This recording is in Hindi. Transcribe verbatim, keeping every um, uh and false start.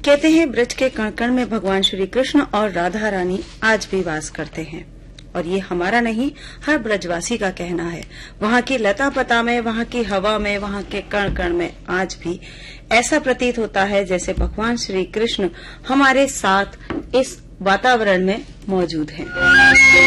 कहते हैं ब्रज के कण कण में भगवान श्री कृष्ण और राधा रानी आज भी वास करते हैं, और ये हमारा नहीं, हर ब्रजवासी का कहना है। वहाँ की लता पता में, वहाँ की हवा में, वहाँ के कण कण में आज भी ऐसा प्रतीत होता है जैसे भगवान श्री कृष्ण हमारे साथ इस वातावरण में मौजूद हैं।